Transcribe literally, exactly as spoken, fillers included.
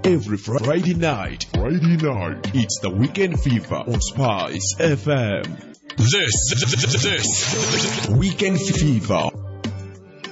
Every Friday night, Friday night, it's the Weekend Fever on Spice F M. This, this, this, Weekend Fever.